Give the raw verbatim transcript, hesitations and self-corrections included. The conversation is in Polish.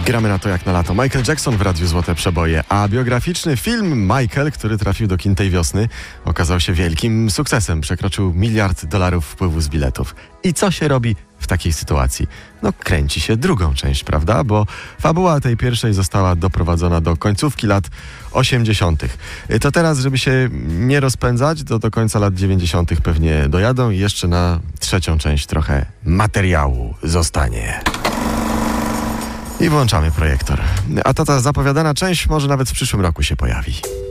Gramy na to jak na lato. Michael Jackson w Radiu Złote Przeboje, a biograficzny film Michael, który trafił do kin tej wiosny, okazał się wielkim sukcesem. Przekroczył miliard dolarów wpływu z biletów. I co się robi w takiej sytuacji? No kręci się drugą część, prawda? Bo fabuła tej pierwszej została doprowadzona do końcówki lat osiemdziesiątych. To teraz, żeby się nie rozpędzać, to do końca lat dziewięćdziesiątych pewnie dojadą i jeszcze na trzecią część trochę materiału zostanie. I włączamy projektor. A ta, ta zapowiadana część może nawet w przyszłym roku się pojawi.